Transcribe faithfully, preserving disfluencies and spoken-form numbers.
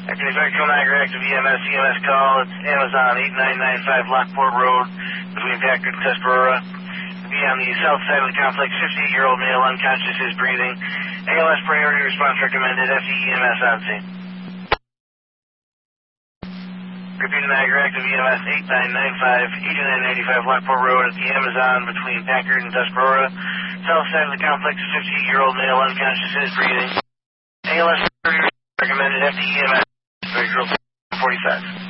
Active Vector Niagara, active E M S, E M S call. It's Amazon eight nine nine five Lockport Road between Packard and Tuscarora. Be on the south side of the complex. fifty-eight-year-old male, unconscious, is breathing. A L S priority response recommended. F D E M S on scene. Repeat Niagara, active E M S eight nine nine five, eighty-nine ninety-five Lockport Road at the Amazon between Packard and Tuscarora. South side of the complex. fifty-eight-year-old male, unconscious, is breathing. A L S priority recommended. F D E M S. forty-five.